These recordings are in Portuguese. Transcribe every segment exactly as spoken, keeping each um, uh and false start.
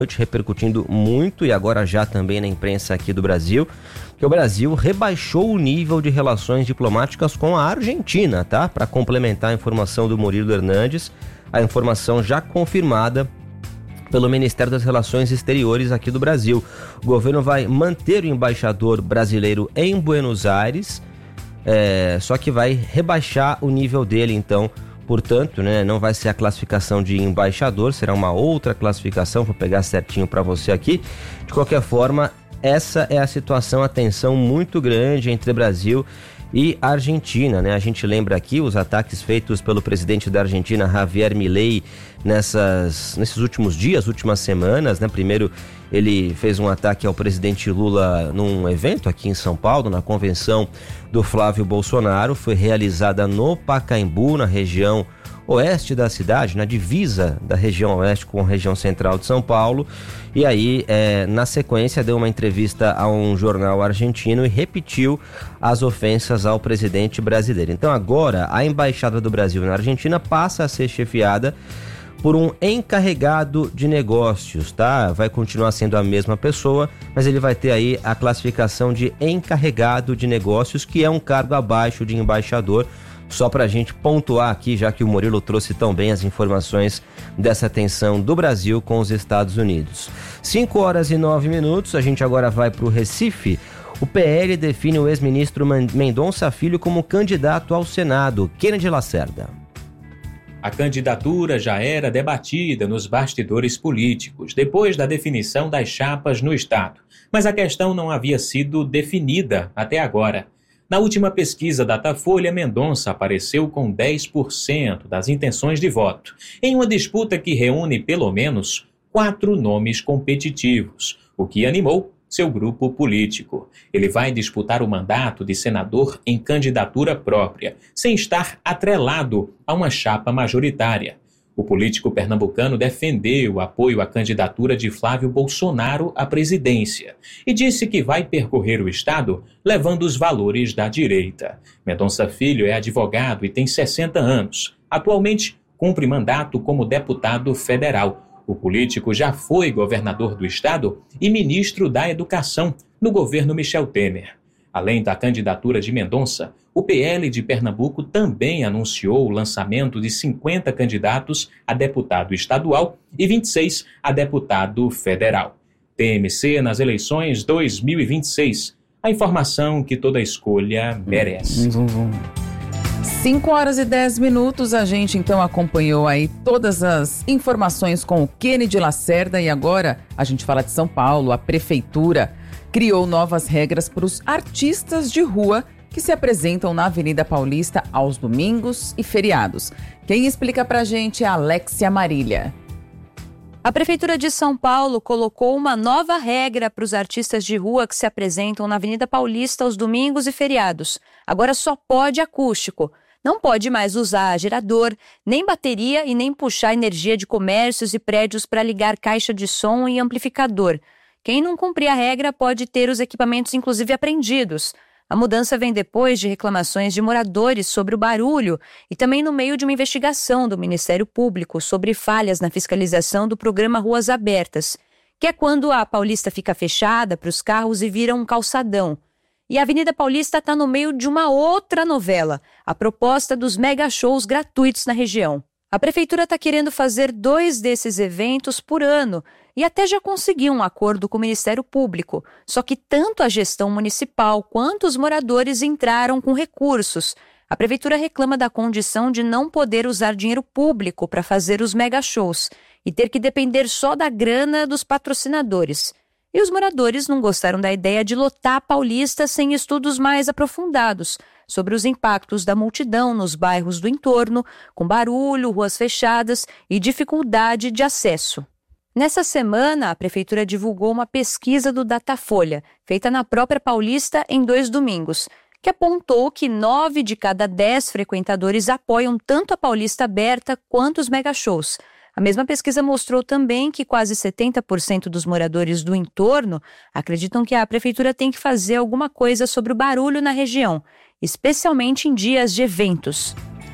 repercutindo muito e agora já também na imprensa aqui do Brasil, que o Brasil rebaixou o nível de relações diplomáticas com a Argentina, tá? Para complementar a informação do Murilo Hernandes, a informação já confirmada pelo Ministério das Relações Exteriores aqui do Brasil. O governo vai manter o embaixador brasileiro em Buenos Aires, é, só que vai rebaixar o nível dele, então. Portanto, né, não vai ser a classificação de embaixador, será uma outra classificação, vou pegar certinho para você aqui. De qualquer forma, essa é a situação, a tensão muito grande entre Brasil e Argentina, né? A gente lembra aqui os ataques feitos pelo presidente da Argentina, Javier Milei, nessas, nesses últimos dias, últimas semanas, né? Primeiro ele fez um ataque ao presidente Lula num evento aqui em São Paulo, na convenção do Flávio Bolsonaro, foi realizada no Pacaembu, na região oeste da cidade, na divisa da região oeste com a região central de São Paulo. E aí, é, na sequência, deu uma entrevista a um jornal argentino e repetiu as ofensas ao presidente brasileiro. Então agora, a Embaixada do Brasil na Argentina passa a ser chefiada por um encarregado de negócios, tá? Vai continuar sendo a mesma pessoa, mas ele vai ter aí a classificação de encarregado de negócios, que é um cargo abaixo de embaixador. Só para a gente pontuar aqui, já que o Murilo trouxe tão bem as informações dessa tensão do Brasil com os Estados Unidos. cinco horas e nove minutos, a gente agora vai para o Recife. O P L define o ex-ministro Mendonça Filho como candidato ao Senado. Kennedy Lacerda. A candidatura já era debatida nos bastidores políticos, depois da definição das chapas no estado. Mas a questão não havia sido definida até agora. Na última pesquisa Datafolha, Mendonça apareceu com dez por cento das intenções de voto, em uma disputa que reúne pelo menos quatro nomes competitivos, o que animou seu grupo político. Ele vai disputar o mandato de senador em candidatura própria, sem estar atrelado a uma chapa majoritária. O político pernambucano defendeu o apoio à candidatura de Flávio Bolsonaro à presidência e disse que vai percorrer o estado levando os valores da direita. Mendonça Filho é advogado e tem sessenta anos. Atualmente, cumpre mandato como deputado federal. O político já foi governador do estado e ministro da Educação no governo Michel Temer. Além da candidatura de Mendonça, o P L de Pernambuco também anunciou o lançamento de cinquenta candidatos a deputado estadual e vinte e seis a deputado federal. T M C nas eleições dois mil e vinte e seis. A informação que toda escolha merece. Vum, vum, vum. cinco horas e dez minutos, a gente então acompanhou aí todas as informações com o Kennedy Lacerda e agora a gente fala de São Paulo. A prefeitura criou novas regras para os artistas de rua que se apresentam na Avenida Paulista aos domingos e feriados. Quem explica pra gente é a Alexia Marília. A Prefeitura de São Paulo colocou uma nova regra para os artistas de rua que se apresentam na Avenida Paulista aos domingos e feriados. Agora só pode acústico. Não pode mais usar gerador, nem bateria e nem puxar energia de comércios e prédios para ligar caixa de som e amplificador. Quem não cumprir a regra pode ter os equipamentos inclusive apreendidos. A mudança vem depois de reclamações de moradores sobre o barulho e também no meio de uma investigação do Ministério Público sobre falhas na fiscalização do programa Ruas Abertas, que é quando a Paulista fica fechada para os carros e vira um calçadão. E a Avenida Paulista está no meio de uma outra novela, a proposta dos mega shows gratuitos na região. A Prefeitura está querendo fazer dois desses eventos por ano e até já conseguiu um acordo com o Ministério Público. Só que tanto a gestão municipal quanto os moradores entraram com recursos. A Prefeitura reclama da condição de não poder usar dinheiro público para fazer os mega shows e ter que depender só da grana dos patrocinadores. E os moradores não gostaram da ideia de lotar a Paulista sem estudos mais aprofundados sobre os impactos da multidão nos bairros do entorno, com barulho, ruas fechadas e dificuldade de acesso. Nessa semana, a Prefeitura divulgou uma pesquisa do Datafolha, feita na própria Paulista em dois domingos, que apontou que nove de cada dez frequentadores apoiam tanto a Paulista aberta quanto os mega-shows. A mesma pesquisa mostrou também que quase setenta por cento dos moradores do entorno acreditam que a Prefeitura tem que fazer alguma coisa sobre o barulho na região, especialmente em dias de eventos.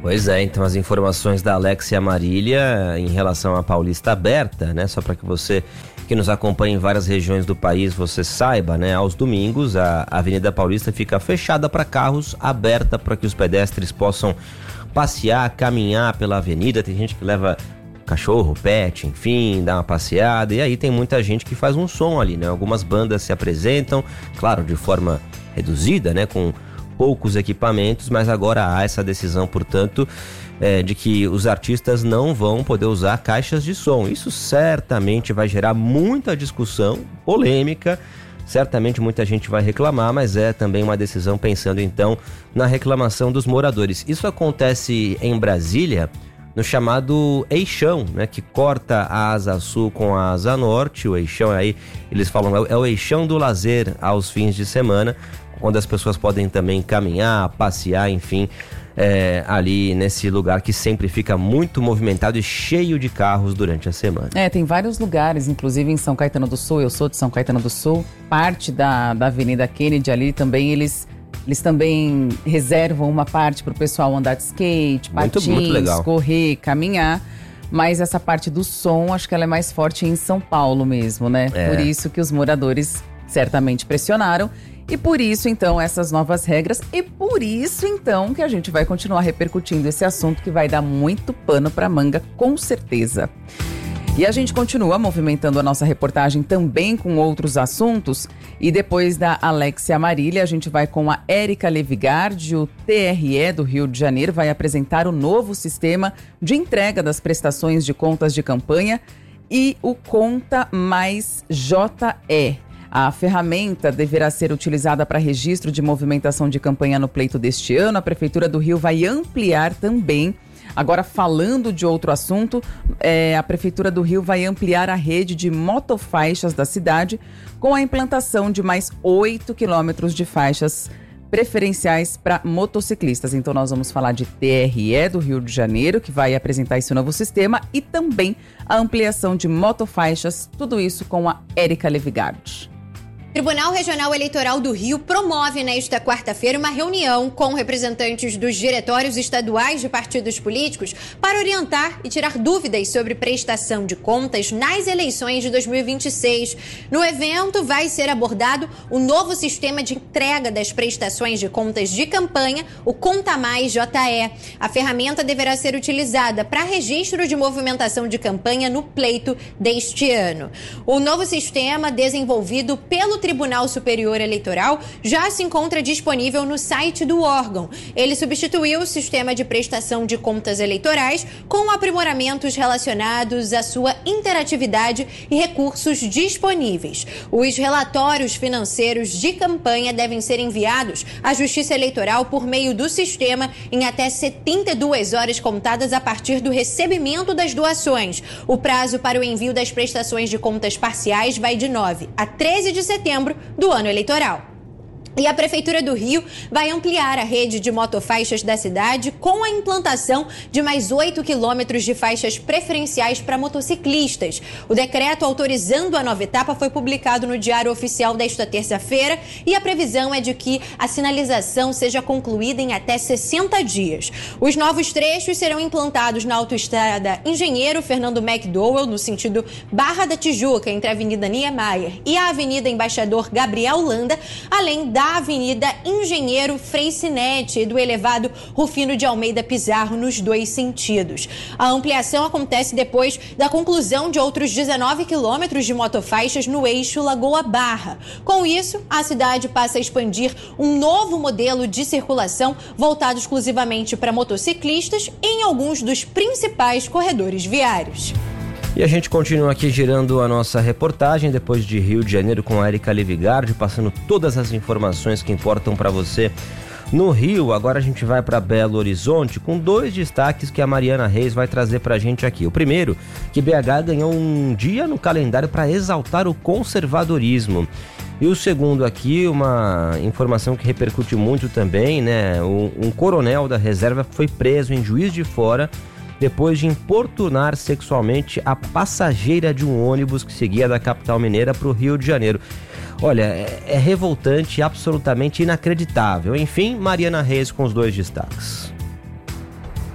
Pois é, então as informações da Alexia Marília em relação à Paulista aberta, né? Só para que você que nos acompanha em várias regiões do país, você saiba, né? Aos domingos a Avenida Paulista fica fechada para carros, aberta para que os pedestres possam passear, caminhar pela avenida. Tem gente que leva cachorro, pet, enfim, dá uma passeada, e aí tem muita gente que faz um som ali, né? Algumas bandas se apresentam, claro, de forma reduzida, né? Com poucos equipamentos, mas agora há essa decisão, portanto, é, de que os artistas não vão poder usar caixas de som. Isso certamente vai gerar muita discussão, polêmica, certamente muita gente vai reclamar, mas é também uma decisão pensando então na reclamação dos moradores. Isso acontece em Brasília, no chamado eixão, né, que corta a asa sul com a asa norte. O eixão aí, eles falam, é o eixão do lazer aos fins de semana, onde as pessoas podem também caminhar, passear, enfim, é, ali nesse lugar que sempre fica muito movimentado e cheio de carros durante a semana. É, tem vários lugares, inclusive em São Caetano do Sul, eu sou de São Caetano do Sul, parte da, da Avenida Kennedy ali também, eles, eles também reservam uma parte para o pessoal andar de skate, patins, muito, muito legal. Correr, caminhar. Mas essa parte do som, acho que ela é mais forte em São Paulo mesmo, né? É. Por isso que os moradores certamente pressionaram. E por isso, então, essas novas regras. E por isso, então, que a gente vai continuar repercutindo esse assunto que vai dar muito pano para manga, com certeza. E a gente continua movimentando a nossa reportagem também com outros assuntos. E depois da Alexia Marília, a gente vai com a Érica Levigard. O T R E do Rio de Janeiro vai apresentar o novo sistema de entrega das prestações de contas de campanha e o Conta Mais J E. A ferramenta deverá ser utilizada para registro de movimentação de campanha no pleito deste ano. A Prefeitura do Rio vai ampliar também. Agora, falando de outro assunto, é, a Prefeitura do Rio vai ampliar a rede de motofaixas da cidade com a implantação de mais oito quilômetros de faixas preferenciais para motociclistas. Então, nós vamos falar de T R E do Rio de Janeiro, que vai apresentar esse novo sistema, e também a ampliação de motofaixas, tudo isso com a Érica Levigard. O Tribunal Regional Eleitoral do Rio promove nesta quarta-feira uma reunião com representantes dos diretórios estaduais de partidos políticos para orientar e tirar dúvidas sobre prestação de contas nas eleições de dois mil e vinte e seis. No evento vai ser abordado o novo sistema de entrega das prestações de contas de campanha, o Conta Mais J E. A ferramenta deverá ser utilizada para registro de movimentação de campanha no pleito deste ano. O novo sistema, desenvolvido pelo Tribunal Superior Eleitoral, já se encontra disponível no site do órgão. Ele substituiu o sistema de prestação de contas eleitorais com aprimoramentos relacionados à sua interatividade e recursos disponíveis. Os relatórios financeiros de campanha devem ser enviados à Justiça Eleitoral por meio do sistema em até setenta e duas horas contadas a partir do recebimento das doações. O prazo para o envio das prestações de contas parciais vai de nove a treze de setembro do ano eleitoral. E a Prefeitura do Rio vai ampliar a rede de motofaixas da cidade com a implantação de mais oito quilômetros de faixas preferenciais para motociclistas. O decreto autorizando a nova etapa foi publicado no Diário Oficial desta terça-feira e a previsão é de que a sinalização seja concluída em até sessenta dias. Os novos trechos serão implantados na autoestrada Engenheiro Fernando McDowell, no sentido Barra da Tijuca, entre a Avenida Niemeyer e a Avenida Embaixador Gabriel Landa, além da da Avenida Engenheiro Freycinet e do elevado Rufino de Almeida Pizarro nos dois sentidos. A ampliação acontece depois da conclusão de outros dezenove quilômetros de motofaixas no eixo Lagoa Barra. Com isso, a cidade passa a expandir um novo modelo de circulação voltado exclusivamente para motociclistas em alguns dos principais corredores viários. E a gente continua aqui girando a nossa reportagem depois de Rio de Janeiro com a Érica Levigard, passando todas as informações que importam para você no Rio. Agora a gente vai para Belo Horizonte com dois destaques que a Mariana Reis vai trazer para a gente aqui. O primeiro, que B H ganhou um dia no calendário para exaltar o conservadorismo. E o segundo aqui, uma informação que repercute muito também, né? Um, um coronel da reserva foi preso em Juiz de Fora depois de importunar sexualmente a passageira de um ônibus que seguia da capital mineira para o Rio de Janeiro. Olha, é, é revoltante, absolutamente inacreditável. Enfim, Mariana Reis com os dois destaques.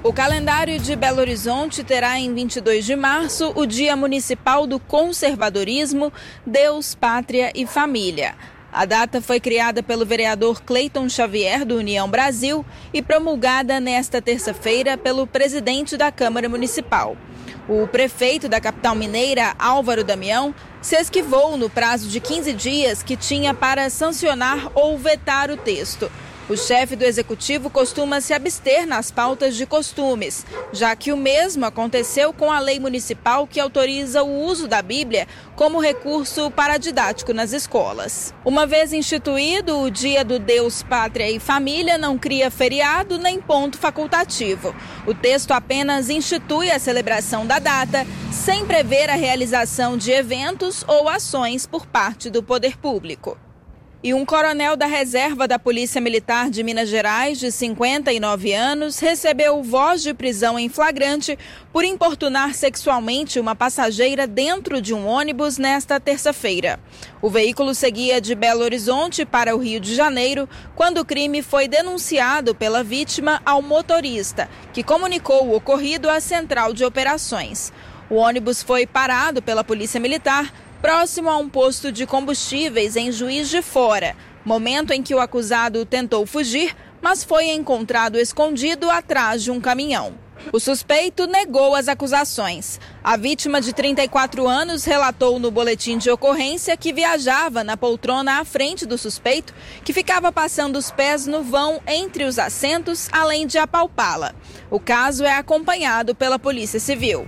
O calendário de Belo Horizonte terá em vinte e dois de março o Dia Municipal do Conservadorismo, Deus, Pátria e Família. A data foi criada pelo vereador Cleiton Xavier, do União Brasil, e promulgada nesta terça-feira pelo presidente da Câmara Municipal. O prefeito da capital mineira, Álvaro Damião, se esquivou no prazo de quinze dias que tinha para sancionar ou vetar o texto. O chefe do executivo costuma se abster nas pautas de costumes, já que o mesmo aconteceu com a lei municipal que autoriza o uso da Bíblia como recurso paradidático nas escolas. Uma vez instituído, o Dia do Deus, Pátria e Família não cria feriado nem ponto facultativo. O texto apenas institui a celebração da data, sem prever a realização de eventos ou ações por parte do poder público. E um coronel da reserva da Polícia Militar de Minas Gerais, de cinquenta e nove anos, recebeu voz de prisão em flagrante por importunar sexualmente uma passageira dentro de um ônibus nesta terça-feira. O veículo seguia de Belo Horizonte para o Rio de Janeiro quando o crime foi denunciado pela vítima ao motorista, que comunicou o ocorrido à Central de Operações. O ônibus foi parado pela Polícia Militar próximo a um posto de combustíveis em Juiz de Fora, momento em que o acusado tentou fugir, mas foi encontrado escondido atrás de um caminhão. O suspeito negou as acusações. A vítima, de trinta e quatro anos, relatou no boletim de ocorrência que viajava na poltrona à frente do suspeito, que ficava passando os pés no vão entre os assentos, além de apalpá-la. O caso é acompanhado pela Polícia Civil.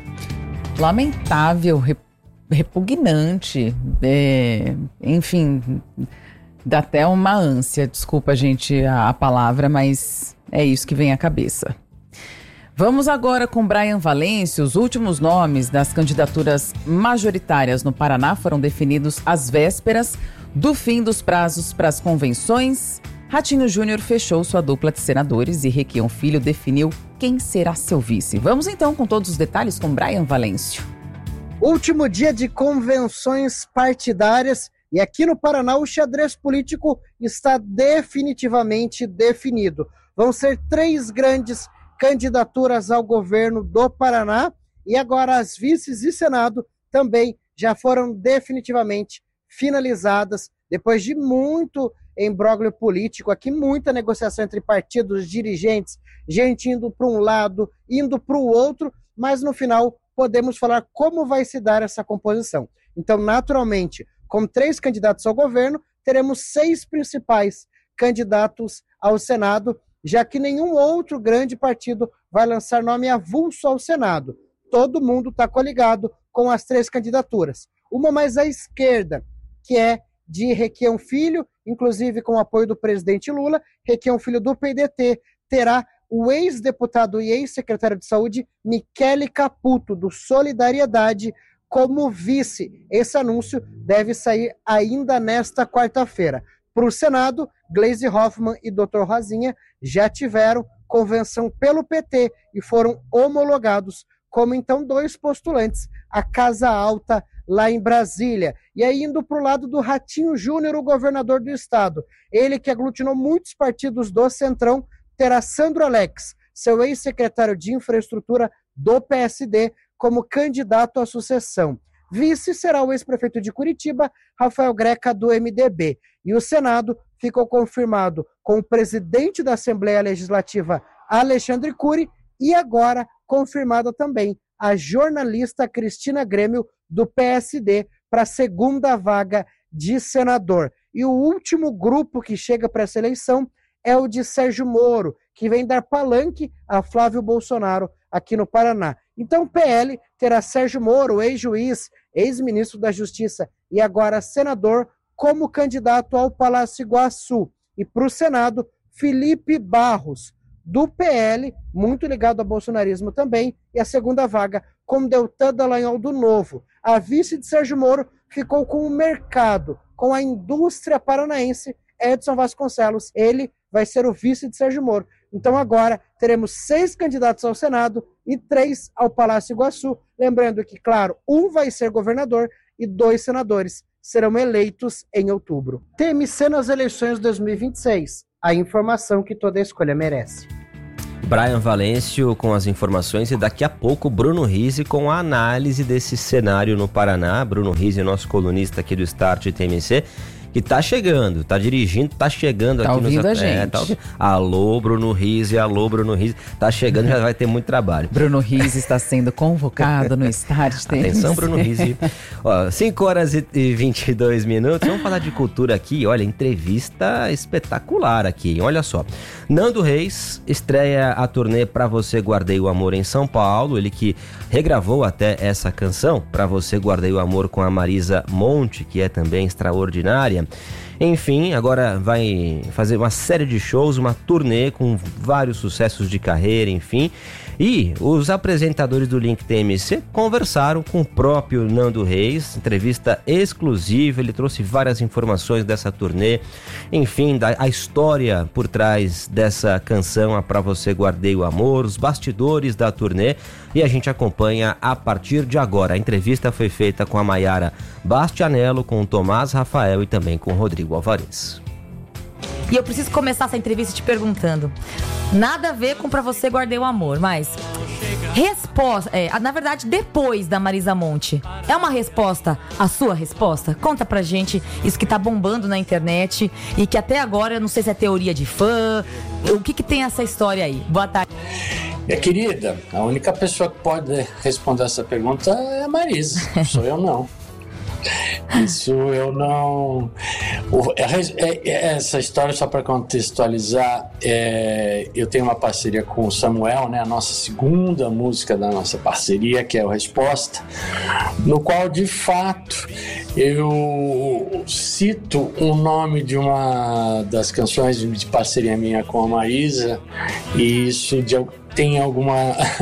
Lamentável, repugnante, é, enfim, dá até uma ânsia, desculpa, gente, a, a palavra, mas é isso que vem à cabeça. Vamos agora com Brian Valêncio. Os últimos nomes das candidaturas majoritárias no Paraná foram definidos às vésperas do fim dos prazos para as convenções. Ratinho Júnior fechou sua dupla de senadores e Requião Filho definiu quem será seu vice. Vamos então com todos os detalhes com Brian Valêncio. Último dia de convenções partidárias e aqui no Paraná o xadrez político está definitivamente definido. Vão ser três grandes candidaturas ao governo do Paraná e agora as vices e Senado também já foram definitivamente finalizadas depois de muito imbróglio político, aqui muita negociação entre partidos, dirigentes, gente indo para um lado, indo para o outro, mas no final podemos falar como vai se dar essa composição. Então, naturalmente, com três candidatos ao governo, teremos seis principais candidatos ao Senado, já que nenhum outro grande partido vai lançar nome avulso ao Senado. Todo mundo está coligado com as três candidaturas. Uma mais à esquerda, que é de Requião Filho, inclusive com o apoio do presidente Lula. Requião Filho do P D T terá o ex-deputado e ex-secretário de Saúde, Michele Caputo, do Solidariedade, como vice. Esse anúncio deve sair ainda nesta quarta-feira. Para o Senado, Gleisi Hoffmann e doutor Rosinha já tiveram convenção pelo P T e foram homologados como, então, dois postulantes à Casa Alta lá em Brasília. E aí, indo para o lado do Ratinho Júnior, o governador do estado, ele que aglutinou muitos partidos do Centrão, terá Sandro Alex, seu ex-secretário de Infraestrutura do P S D, como candidato à sucessão. Vice será o ex-prefeito de Curitiba, Rafael Greca, do M D B. E o Senado ficou confirmado com o presidente da Assembleia Legislativa, Alexandre Cury, e agora confirmada também a jornalista Cristina Grêmio, do P S D, para a segunda vaga de senador. E o último grupo que chega para essa eleição é o de Sérgio Moro, que vem dar palanque a Flávio Bolsonaro aqui no Paraná. Então o P L terá Sérgio Moro, ex-juiz, ex-ministro da Justiça e agora senador, como candidato ao Palácio Iguaçu. E para o Senado, Felipe Barros, do P L, muito ligado ao bolsonarismo também, e a segunda vaga com Deltan Dallagnol do Novo. A vice de Sérgio Moro ficou com o mercado, com a indústria paranaense, Edson Vasconcelos. Ele vai ser o vice de Sérgio Moro. Então agora teremos seis candidatos ao Senado e três ao Palácio Iguaçu. Lembrando que, claro, um vai ser governador e dois senadores serão eleitos em outubro. T M C nas eleições de dois mil e vinte e seis. A informação que toda escolha merece. Brian Valêncio com as informações e daqui a pouco Bruno Rizzi com a análise desse cenário no Paraná. Bruno Rizzi, nosso colunista aqui do Start T M C, que tá chegando, tá dirigindo, tá chegando tá aqui ouvindo nos... a gente. É, tá ouvindo. Alô, Bruno Rizzi, alô, Bruno Rizzi. Tá chegando, já vai ter muito trabalho. Bruno Rizzi está sendo convocado no Start T M C. Atenção, Bruno Rizzi. Ó, cinco horas e vinte e dois minutos. Vamos falar de cultura aqui. Olha, entrevista espetacular aqui. Olha só. Nando Reis estreia a turnê Pra Você Guardei o Amor em São Paulo. Ele que regravou até essa canção, Pra Você Guardei o Amor, com a Marisa Monte, que é também extraordinária. Enfim, agora vai fazer uma série de shows, uma turnê com vários sucessos de carreira, enfim. E os apresentadores do Link T M C conversaram com o próprio Nando Reis, entrevista exclusiva, ele trouxe várias informações dessa turnê, enfim, da, a história por trás dessa canção, a Pra Você Guardei o Amor, os bastidores da turnê, e a gente acompanha a partir de agora. A entrevista foi feita com a Maiara Bastianello, com o Tomás Rafael e também com o Rodrigo Alvarez. E eu preciso começar essa entrevista te perguntando, nada a ver com Pra Você Guardei o Amor, mas resposta, é, na verdade, depois da Marisa Monte, é uma resposta a sua resposta? Conta pra gente isso que tá bombando na internet e que até agora, eu não sei se é teoria de fã, o que que tem essa história aí? Boa tarde. Minha querida, a única pessoa que pode responder essa pergunta é a Marisa, sou eu não. Isso eu não... O, é, é, essa história, só para contextualizar, é, eu tenho uma parceria com o Samuel, né, a nossa segunda música da nossa parceria, que é o Resposta, no qual, de fato, eu cito o nome de uma das canções de parceria minha com a Marisa, e isso de, tem alguma...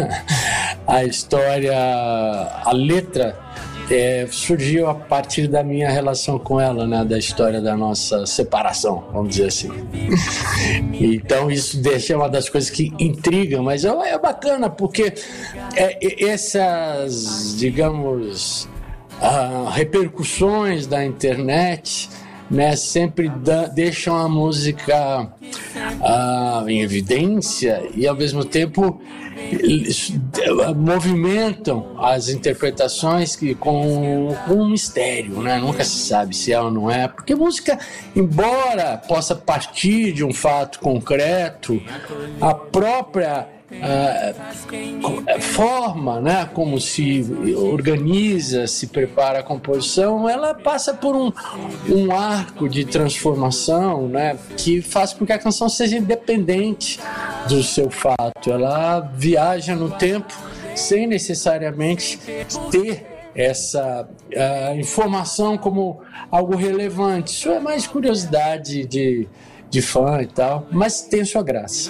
a história, a letra... É, surgiu a partir da minha relação com ela, né, da história da nossa separação, vamos dizer assim. Então isso deixa uma das coisas que intrigam, mas é, é bacana porque é, essas, digamos, uh, repercussões da internet, né, sempre da, deixam a música uh, em evidência e ao mesmo tempo movimentam as interpretações que, com, com um mistério, né? Nunca se sabe se é ou não é, porque música, embora possa partir de um fato concreto, a própria Uh, forma, né, como se organiza, se prepara a composição, ela passa por um, um arco de transformação, né, que faz com que a canção seja independente do seu fato. Ela viaja no tempo sem necessariamente ter essa uh, informação como algo relevante. Isso é mais curiosidade de, de fã e tal, mas tem sua graça.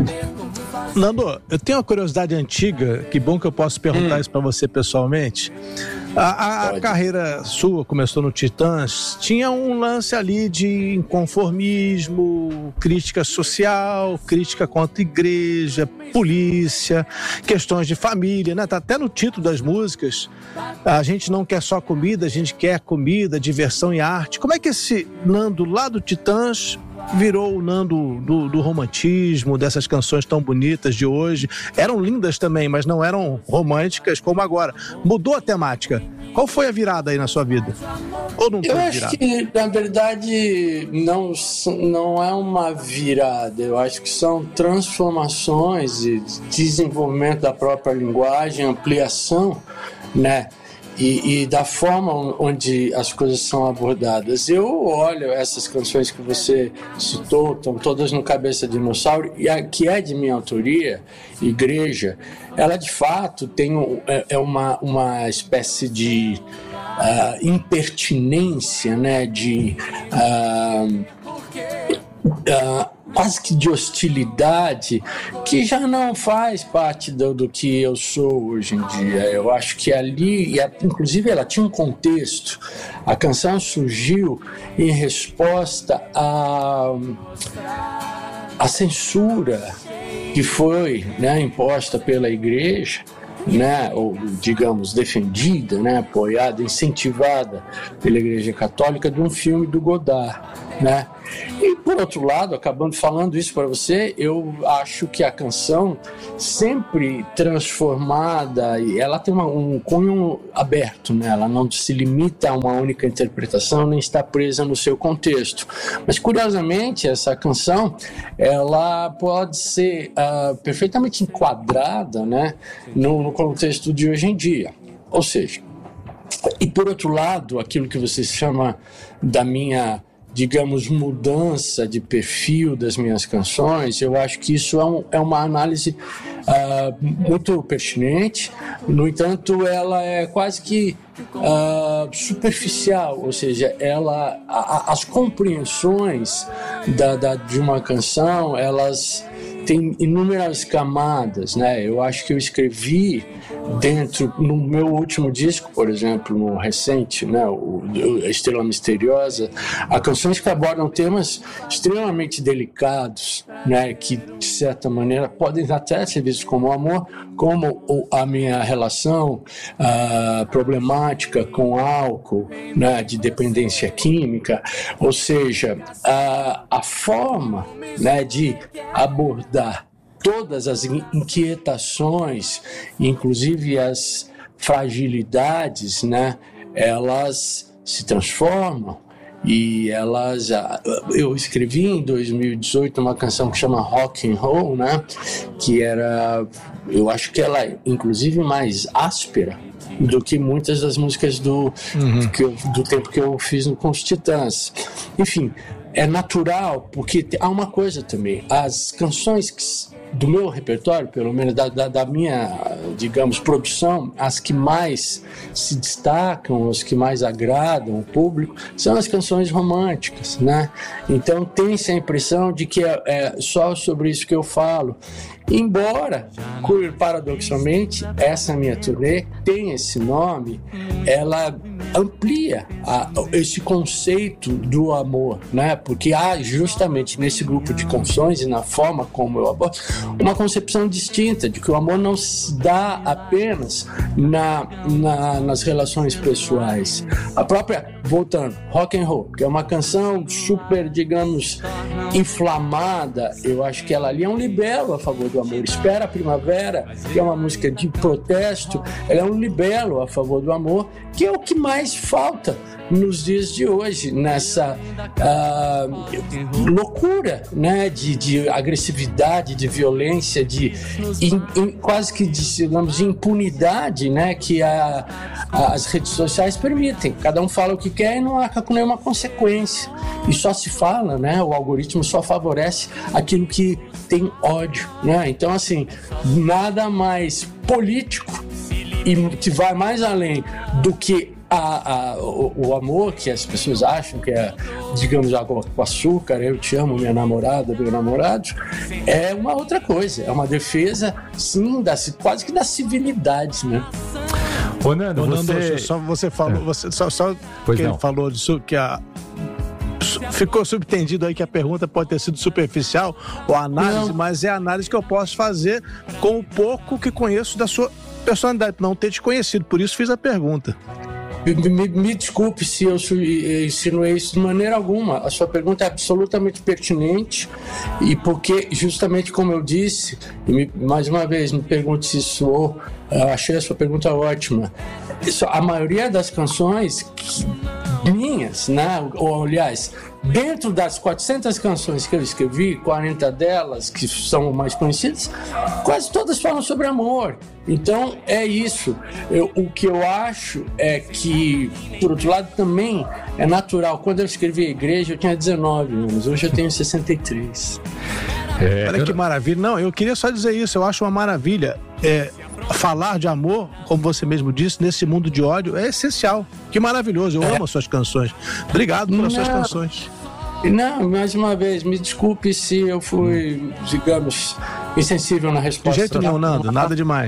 Nando, eu tenho uma curiosidade antiga, que bom que eu posso perguntar hum. isso para você pessoalmente. A, a carreira sua começou no Titãs, tinha um lance ali de inconformismo, crítica social, crítica contra a igreja, polícia, questões de família, né? Tá até no título das músicas. A gente não quer só comida, a gente quer comida, diversão e arte. Como é que esse Nando lá do Titãs virou o Nando do, do romantismo, dessas canções tão bonitas de hoje? Eram lindas também, mas não eram românticas como agora. Mudou a temática. Qual foi a virada aí na sua vida? Ou não Eu acho virada? que, na verdade, não, não é uma virada. Eu acho que são transformações e desenvolvimento da própria linguagem, ampliação, né? E, e da forma onde as coisas são abordadas. Eu olho essas canções que você citou, estão todas no Cabeça Dinossauro, e a que é de minha autoria, Igreja, ela de fato tem é, é uma, uma espécie de uh, impertinência, né, de uh, uh, quase que de hostilidade, que já não faz parte do, do que eu sou hoje em dia. Eu acho que ali, e a, inclusive ela tinha um contexto, a canção surgiu em resposta à a, a censura que foi, né, imposta pela igreja, né, ou digamos defendida, né, apoiada, incentivada pela Igreja Católica, de um filme do Godard, né? E por outro lado, acabando falando isso para você, eu acho que a canção sempre transformada, ela tem uma, um cunho aberto, né? Ela não se limita a uma única interpretação, nem está presa no seu contexto. Mas, curiosamente, essa canção, ela pode ser uh, perfeitamente enquadrada, né, no, no contexto de hoje em dia. Ou seja, e por outro lado, aquilo que você chama da minha, digamos, mudança de perfil das minhas canções, eu acho que isso é, um, é uma análise uh, muito pertinente. No entanto, ela é quase que uh, superficial, ou seja, ela, a, a, as compreensões da, da, de uma canção, elas têm inúmeras camadas, né? Eu acho que eu escrevi dentro, no meu último disco, por exemplo, no recente, né, o, o Estrela Misteriosa, há canções que abordam temas extremamente delicados, né, que de certa maneira podem até ser vistos como amor, como a minha relação uh, problemática com álcool, né, de dependência química, ou seja, a, a forma, né, de abordar todas as inquietações, inclusive as fragilidades, né, elas se transformam e elas... Eu escrevi em dois mil e dezoito uma canção que chama Rock and Roll, né, que era... Eu acho que ela é, inclusive, mais áspera do que muitas das músicas do, uhum. que eu, do tempo que eu fiz no, com os Titãs. Enfim, é natural, porque há uma coisa também. As canções que... do meu repertório, pelo menos da, da, da minha, digamos, produção, as que mais se destacam, as que mais agradam o público, são as canções românticas, né? Então tem-se a impressão de que é, é só sobre isso que eu falo. Embora, paradoxalmente, essa minha turnê tem esse nome, ela amplia a, esse conceito do amor, né? Porque há justamente nesse grupo de canções e na forma como eu abordo uma concepção distinta de que o amor não se dá apenas na, na, nas relações pessoais. A própria, voltando, Rock and Roll, que é uma canção super, digamos, inflamada, eu acho que ela ali é um libelo a favor do amor. Espera a Primavera, que é uma música de protesto, ela é um libelo a favor do amor, que é o que mais falta nos dias de hoje, nessa uh, loucura, né, de, de agressividade, de violência, de in, in, quase que de, digamos, de impunidade, né, que a, a, as redes sociais permitem. Cada um fala o que quer e não arca com nenhuma consequência. E só se fala, né, o algoritmo só favorece aquilo que tem ódio, né? Então, assim, nada mais político e que vai mais além do que A, a, o, o amor que as pessoas acham que é, digamos, água com açúcar, eu te amo, minha namorada, meu namorado, é uma outra coisa, é uma defesa, sim, da, quase que da civilidade, né? Ô, Nando, Ô, Nando você... só você falou, é. você, só, só que ele falou disso, que a ficou subtendido aí que a pergunta pode ter sido superficial ou análise, não. Mas é a análise que eu posso fazer com o pouco que conheço da sua personalidade, não ter te conhecido, por isso fiz a pergunta. Me, me, me desculpe se eu insinuei isso de maneira alguma. A sua pergunta é absolutamente pertinente e porque, justamente como eu disse, me, mais uma vez, me pergunte se soou, eu achei a sua pergunta ótima. Isso, a maioria das canções que, minhas, né, ou aliás, dentro das quatrocentas canções que eu escrevi, quarenta delas, que são mais conhecidas, quase todas falam sobre amor. Então, é isso. Eu, o que eu acho é que, por outro lado, também é natural. Quando eu escrevi a Igreja, eu tinha dezenove anos. Hoje eu tenho sessenta e três. É, Olha eu... que maravilha. Não, eu queria só dizer isso. Eu acho uma maravilha. É, falar de amor, como você mesmo disse, nesse mundo de ódio, é essencial. Que maravilhoso. Eu é. amo as suas canções. Obrigado pelas Não. suas canções. Não, mais uma vez, me desculpe se eu fui, digamos, insensível na resposta. De jeito nenhum, Nando, nada demais.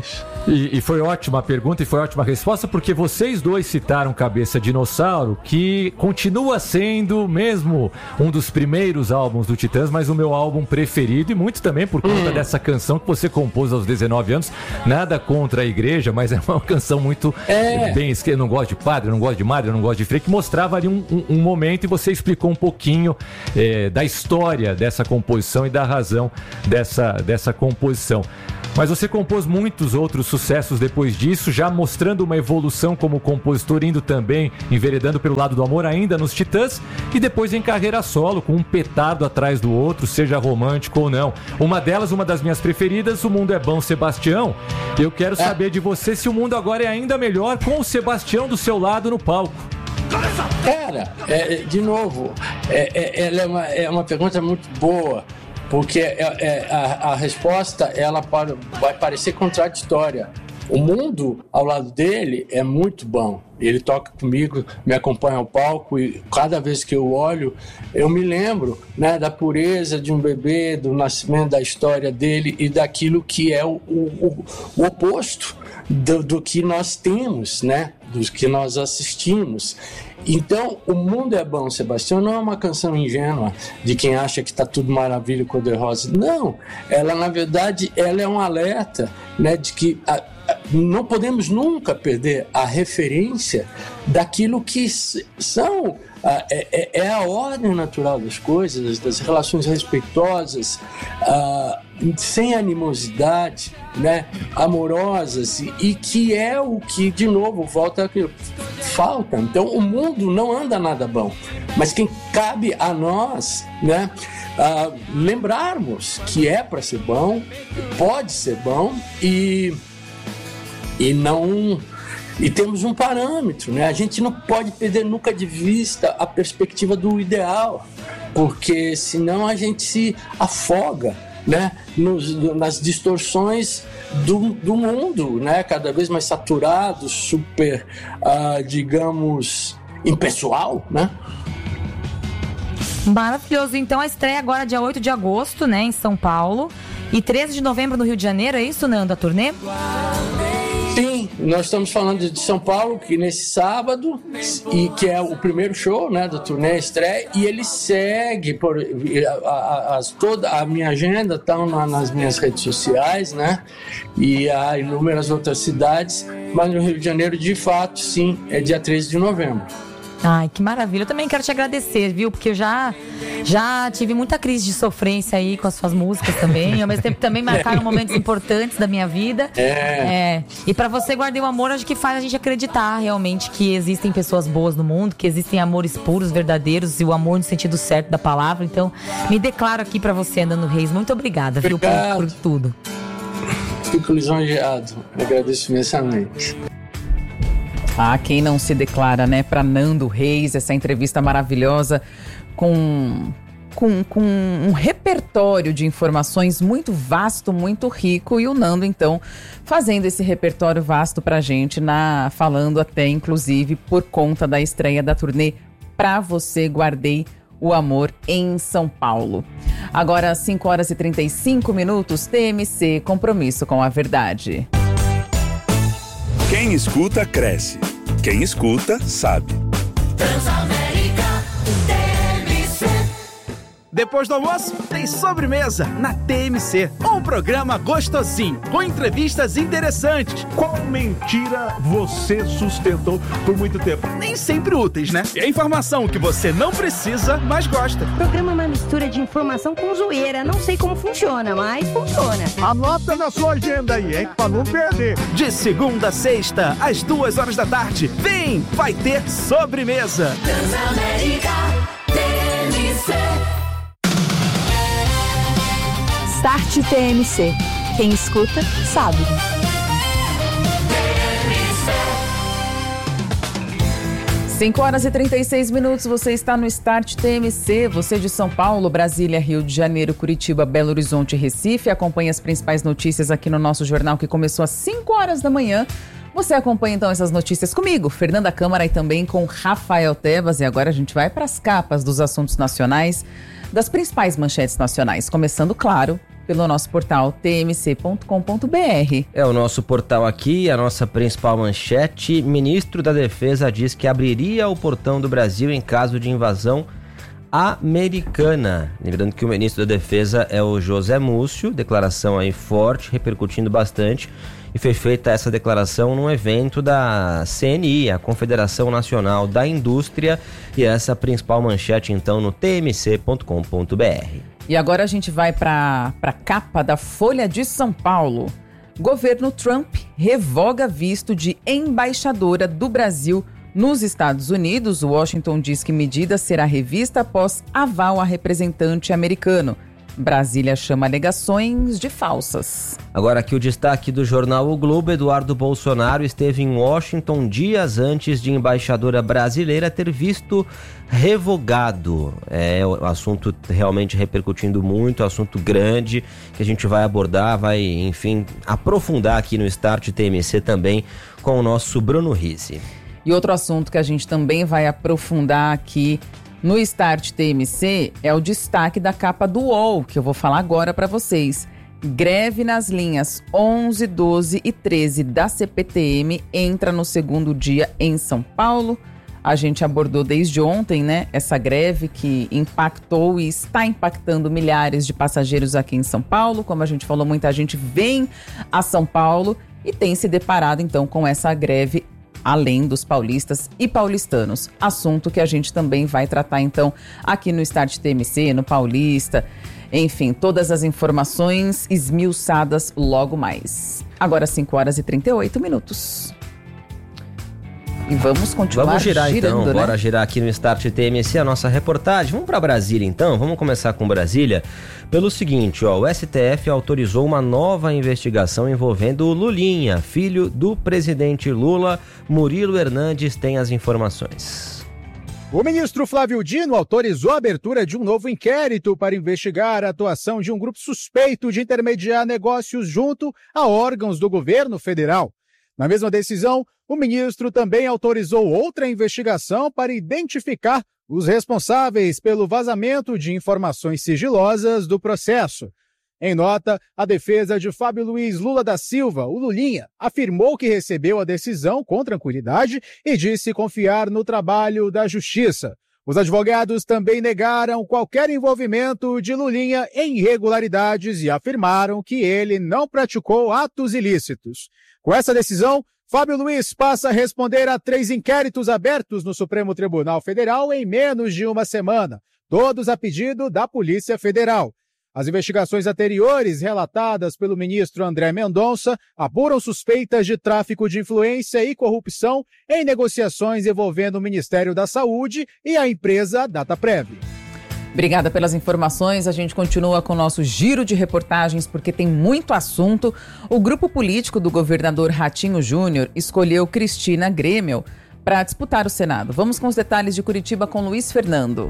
E, e foi ótima a pergunta e foi ótima a resposta, porque vocês dois citaram Cabeça Dinossauro, que continua sendo mesmo um dos primeiros álbuns do Titãs, mas o meu álbum preferido, e muito também por conta hum. dessa canção que você compôs aos dezenove anos. Nada contra a igreja, mas é uma canção muito é. bem escrita. Eu não gosto de padre, eu não gosto de madre, eu não gosto de freio, que mostrava ali um, um, um momento, e você explicou um pouquinho é, da história dessa composição e da razão dessa, dessa composição. Mas você compôs muitos outros sucessos depois disso, já mostrando uma evolução como compositor, indo também, enveredando pelo lado do amor ainda nos Titãs, e depois em carreira solo, com um petardo atrás do outro, seja romântico ou não. Uma delas, uma das minhas preferidas, O Mundo é Bom, Sebastião. Eu quero é. saber de você se o mundo agora é ainda melhor com o Sebastião do seu lado no palco. Cara, é, de novo, é, é, ela é, uma, é uma pergunta muito boa. Porque é, é, a, a resposta ela para, vai parecer contraditória. O mundo ao lado dele é muito bom. Ele toca comigo, me acompanha ao palco, e cada vez que eu olho, eu me lembro, né, da pureza de um bebê, do nascimento, da história dele e daquilo que é o, o, o oposto do, do que nós temos, né, dos que nós assistimos. Então, O Mundo é Bom, Sebastião, não é uma canção ingênua de quem acha que está tudo maravilha, cor-de-rosa. Não, ela, na verdade, ela é um alerta, né, de que a, a, não podemos nunca perder a referência daquilo que são... Uh, é, é a ordem natural das coisas, das relações respeitosas, uh, sem animosidade, né, amorosas, e, e que é o que, de novo, volta aquilo, falta. Então, o mundo não anda nada bom, mas quem cabe a nós, né, uh, lembrarmos que é para ser bom, pode ser bom, e, e não... E temos um parâmetro, né? A gente não pode perder nunca de vista a perspectiva do ideal, porque senão a gente se afoga, né? Nos, nas distorções do, do mundo, né? Cada vez mais saturado, super, uh, digamos, impessoal, né? Maravilhoso. Então a estreia agora é dia oito de agosto, né? Em São Paulo. E treze de novembro no Rio de Janeiro, é isso, Nando, a turnê? Sim, nós estamos falando de São Paulo, que nesse sábado, e que é o primeiro show, né, do turnê estreia, e ele segue, por, a, a, a, toda a minha agenda está na, nas minhas redes sociais, né, e há inúmeras outras cidades, mas no Rio de Janeiro, de fato, sim, é dia treze de novembro. Ai, que maravilha. Eu também quero te agradecer, viu? Porque eu já, já tive muita crise de sofrência aí com as suas músicas também. Ao mesmo tempo também marcaram momentos importantes da minha vida. É. é. E pra você, Guardei o Amor, acho que faz a gente acreditar realmente que existem pessoas boas no mundo, que existem amores puros, verdadeiros, e o amor no sentido certo da palavra. Então, me declaro aqui pra você, Nando Reis. Muito obrigada, viu, por, por tudo. Fico lisonjeado. Agradeço imensamente. Ah, quem não se declara, né? Para Nando Reis, essa entrevista maravilhosa com, com, com um repertório de informações muito vasto, muito rico. E o Nando, então, fazendo esse repertório vasto pra gente, na, falando até, inclusive, por conta da estreia da turnê Pra Você Guardei o Amor em São Paulo. Agora, às cinco horas e trinta e cinco minutos, T M C, Compromisso com a Verdade. Quem escuta, cresce. Quem escuta, sabe. Transamérica T M C. Depois do almoço, tem sobremesa na T M C. Um programa gostosinho, com entrevistas interessantes. Qual mentira você sustentou por muito tempo? Nem sempre úteis, né? É informação que você não precisa, mas gosta. O programa é uma mistura de informação com zoeira. Não sei como funciona, mas funciona. Anota na sua agenda aí, hein? Pra não perder. De segunda a sexta, às duas horas da tarde. Vem, vai ter sobremesa. Transamérica T M C. Start T M C. Quem escuta, sabe. cinco horas e trinta e seis minutos, você está no Start T M C. Você de São Paulo, Brasília, Rio de Janeiro, Curitiba, Belo Horizonte e Recife. Acompanhe as principais notícias aqui no nosso jornal, que começou às cinco horas da manhã. Você acompanha então essas notícias comigo, Fernanda Câmara, e também com Rafael Tebas. E agora a gente vai para as capas dos assuntos nacionais, das principais manchetes nacionais. Começando, claro, pelo nosso portal t m c ponto com ponto b r. É o nosso portal aqui, a nossa principal manchete. Ministro da Defesa diz que abriria o portão do Brasil em caso de invasão americana. Lembrando que o ministro da Defesa é o José Múcio, declaração aí forte, repercutindo bastante, e foi feita essa declaração num evento da C N I, a Confederação Nacional da Indústria, e essa é a principal manchete então no t m c ponto com ponto b r. E agora a gente vai para a capa da Folha de São Paulo. Governo Trump revoga visto de embaixadora do Brasil nos Estados Unidos. O Washington diz que medida será revista após aval a representante americano. Brasília chama alegações de falsas. Agora aqui o destaque do jornal O Globo. Eduardo Bolsonaro esteve em Washington dias antes de embaixadora brasileira ter visto revogado. É o assunto realmente repercutindo muito, assunto grande que a gente vai abordar, vai, enfim, aprofundar aqui no Start T M C também com o nosso Bruno Risse. E outro assunto que a gente também vai aprofundar aqui no Start T M C é o destaque da capa do U O L, que eu vou falar agora para vocês. Greve nas linhas onze, doze e treze da C P T M entra no segundo dia em São Paulo. A gente abordou desde ontem, né, essa greve que impactou e está impactando milhares de passageiros aqui em São Paulo. Como a gente falou, muita gente vem a São Paulo e tem se deparado então com essa greve além dos paulistas e paulistanos. Assunto que a gente também vai tratar, então, aqui no Start T M C, no Paulista. Enfim, todas as informações esmiuçadas logo mais. Agora, cinco horas e trinta e oito minutos. E vamos continuar Vamos girar girando, então, né? bora girar aqui no Start T M C a nossa reportagem. Vamos para Brasília então, vamos começar com Brasília. Pelo seguinte, ó, o S T F autorizou uma nova investigação envolvendo o Lulinha, filho do presidente Lula. Murilo Hernandes tem as informações. O ministro Flávio Dino autorizou a abertura de um novo inquérito para investigar a atuação de um grupo suspeito de intermediar negócios junto a órgãos do governo federal. Na mesma decisão, o ministro também autorizou outra investigação para identificar os responsáveis pelo vazamento de informações sigilosas do processo. Em nota, a defesa de Fábio Luiz Lula da Silva, o Lulinha, afirmou que recebeu a decisão com tranquilidade e disse confiar no trabalho da Justiça. Os advogados também negaram qualquer envolvimento de Lulinha em irregularidades e afirmaram que ele não praticou atos ilícitos. Com essa decisão, Fábio Luiz passa a responder a três inquéritos abertos no Supremo Tribunal Federal em menos de uma semana, todos a pedido da Polícia Federal. As investigações anteriores, relatadas pelo ministro André Mendonça, apuram suspeitas de tráfico de influência e corrupção em negociações envolvendo o Ministério da Saúde e a empresa Dataprev. Obrigada pelas informações. A gente continua com o nosso giro de reportagens porque tem muito assunto. O grupo político do governador Ratinho Júnior escolheu Cristina Grêmio para disputar o Senado. Vamos com os detalhes de Curitiba com Luiz Fernando.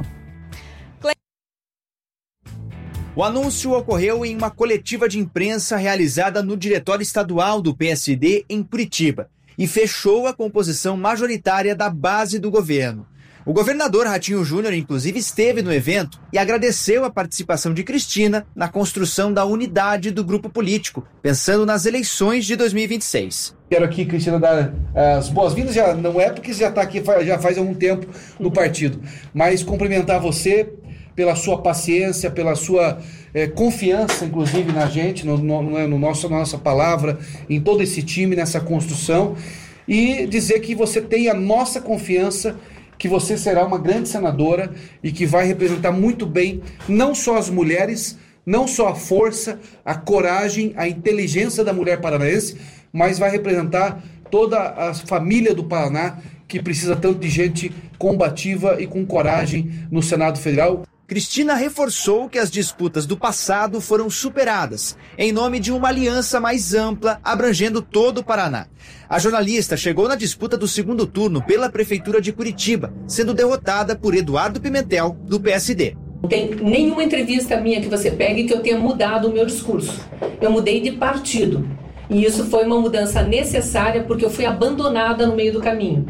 O anúncio ocorreu em uma coletiva de imprensa realizada no Diretório Estadual do P S D em Curitiba e fechou a composição majoritária da base do governo. O governador Ratinho Júnior, inclusive, esteve no evento e agradeceu a participação de Cristina na construção da unidade do grupo político, pensando nas eleições de dois mil e vinte e seis. Quero aqui, Cristina, dar as boas-vindas, já não é porque você já está aqui já faz algum tempo no partido, mas cumprimentar você pela sua paciência, pela sua é, confiança, inclusive, na gente, no, no, no nosso, na nossa palavra, em todo esse time, nessa construção, e dizer que você tem a nossa confiança, que você será uma grande senadora e que vai representar muito bem não só as mulheres, não só a força, a coragem, a inteligência da mulher paranaense, mas vai representar toda a família do Paraná, que precisa tanto de gente combativa e com coragem no Senado Federal. Cristina reforçou que as disputas do passado foram superadas, em nome de uma aliança mais ampla, abrangendo todo o Paraná. A jornalista chegou na disputa do segundo turno pela Prefeitura de Curitiba, sendo derrotada por Eduardo Pimentel, do P S D. Não tem nenhuma entrevista minha que você pegue que eu tenha mudado o meu discurso. Eu mudei de partido. E isso foi uma mudança necessária porque eu fui abandonada no meio do caminho.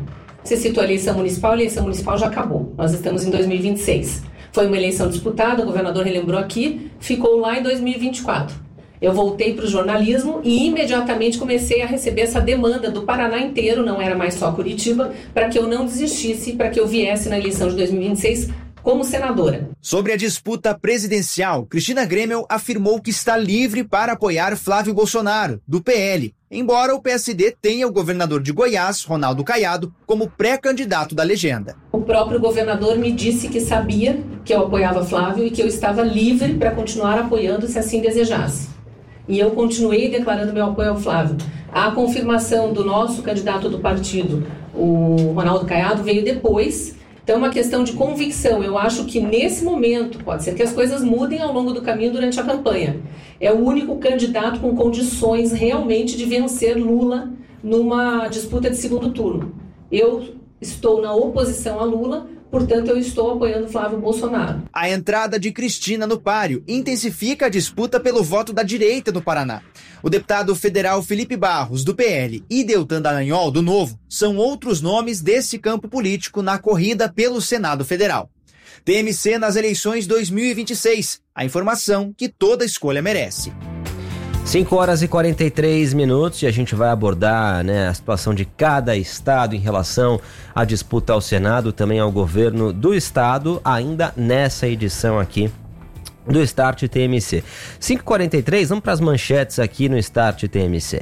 Você citou a eleição municipal, a eleição municipal já acabou. Nós estamos em dois mil e vinte e seis. Foi uma eleição disputada, o governador relembrou aqui, ficou lá em dois mil e vinte e quatro. Eu voltei para o jornalismo e imediatamente comecei a receber essa demanda do Paraná inteiro, não era mais só Curitiba, para que eu não desistisse, para que eu viesse na eleição de dois mil e vinte e seis como senadora. Sobre a disputa presidencial, Cristina Grêmio afirmou que está livre para apoiar Flávio Bolsonaro, do P L, embora o P S D tenha o governador de Goiás, Ronaldo Caiado, como pré-candidato da legenda. O próprio governador me disse que sabia que eu apoiava Flávio e que eu estava livre para continuar apoiando se assim desejasse. E eu continuei declarando meu apoio ao Flávio. A confirmação do nosso candidato do partido, o Ronaldo Caiado, veio depois. Então é uma questão de convicção. Eu acho que nesse momento, pode ser que as coisas mudem ao longo do caminho durante a campanha. É o único candidato com condições realmente de vencer Lula numa disputa de segundo turno. Eu estou na oposição a Lula, portanto eu estou apoiando Flávio Bolsonaro. A entrada de Cristina no páreo intensifica a disputa pelo voto da direita no Paraná. O deputado federal Felipe Barros, do P L, e Deltan Dallagnol, do Novo, são outros nomes desse campo político na corrida pelo Senado Federal. T M C nas eleições dois mil e vinte e seis. A informação que toda escolha merece. cinco horas e quarenta e três minutos e a gente vai abordar, né, a situação de cada estado em relação à disputa ao Senado, também ao governo do estado, ainda nessa edição aqui do Start T M C. cinco e quarenta e três, vamos para as manchetes aqui no Start T M C.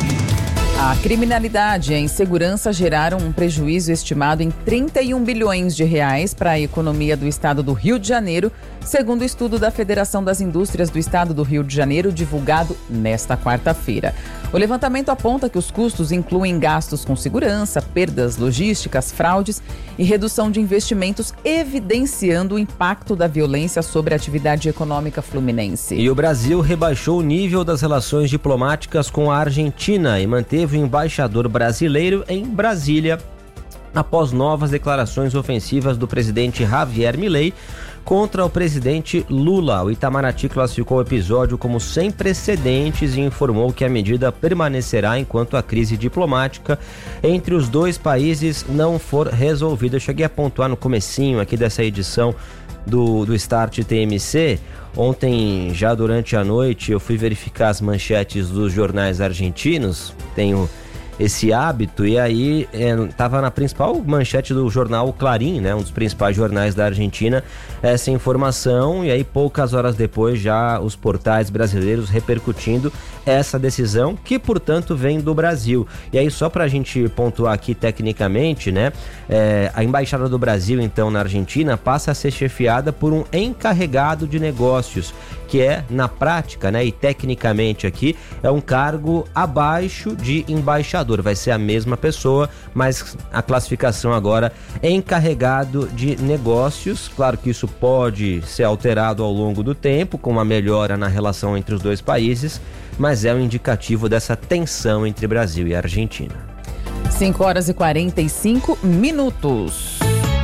A criminalidade e a insegurança geraram um prejuízo estimado em trinta e um bilhões de reais para a economia do estado do Rio de Janeiro, segundo o estudo da Federação das Indústrias do Estado do Rio de Janeiro, divulgado nesta quarta-feira. O levantamento aponta que os custos incluem gastos com segurança, perdas logísticas, fraudes e redução de investimentos, evidenciando o impacto da violência sobre a atividade econômica fluminense. E o Brasil rebaixou o nível das relações diplomáticas com a Argentina e manteve o embaixador brasileiro em Brasília após novas declarações ofensivas do presidente Javier Milei contra o presidente Lula. O Itamaraty classificou o episódio como sem precedentes e informou que a medida permanecerá enquanto a crise diplomática entre os dois países não for resolvida. Eu cheguei a pontuar no comecinho aqui dessa edição do, do Start T M C. Ontem, já durante a noite, eu fui verificar as manchetes dos jornais argentinos. Tenho esse hábito, e aí estava é, na principal manchete do jornal Clarín, né, um dos principais jornais da Argentina, essa informação, e aí poucas horas depois já os portais brasileiros repercutindo essa decisão, que portanto vem do Brasil. E aí só para a gente pontuar aqui tecnicamente, né, é, a Embaixada do Brasil então na Argentina passa a ser chefiada por um encarregado de negócios, que é na prática, né, e tecnicamente aqui, é um cargo abaixo de embaixador. Vai ser a mesma pessoa, mas a classificação agora é encarregado de negócios. Claro que isso pode ser alterado ao longo do tempo, com uma melhora na relação entre os dois países, mas é um indicativo dessa tensão entre Brasil e Argentina. cinco horas e quarenta e cinco minutos.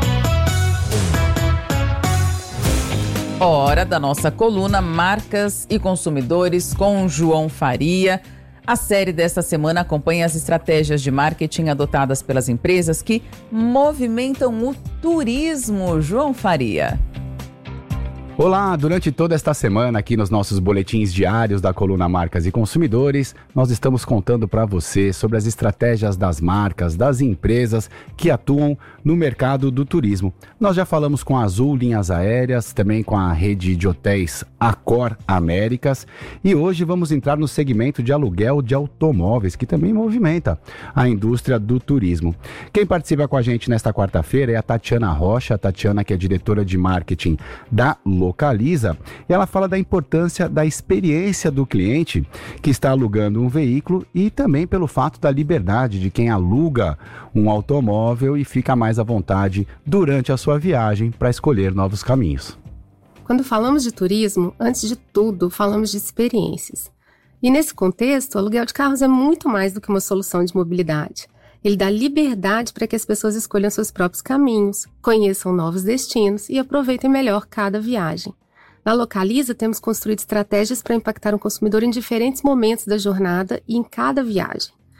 Hora da nossa coluna Marcas e Consumidores com João Faria. A série desta semana acompanha as estratégias de marketing adotadas pelas empresas que movimentam o turismo. João Faria. Olá, durante toda esta semana aqui nos nossos boletins diários da coluna Marcas e Consumidores, nós estamos contando para você sobre as estratégias das marcas, das empresas que atuam no mercado do turismo. Nós já falamos com a Azul Linhas Aéreas, também com a rede de hotéis Accor Américas, e hoje vamos entrar no segmento de aluguel de automóveis, que também movimenta a indústria do turismo. Quem participa com a gente nesta quarta-feira é a Tatiana Rocha, a Tatiana que é diretora de marketing da Localiza, e ela fala da importância da experiência do cliente que está alugando um veículo e também pelo fato da liberdade de quem aluga um automóvel e fica mais à vontade durante a sua viagem para escolher novos caminhos. Quando falamos de turismo, antes de tudo, falamos de experiências. E nesse contexto, o aluguel de carros é muito mais do que uma solução de mobilidade. Ele dá liberdade para que as pessoas escolham seus próprios caminhos, conheçam novos destinos e aproveitem melhor cada viagem. Na Localiza, temos construído estratégias para impactar o consumidor em diferentes momentos da jornada e em cada viagem.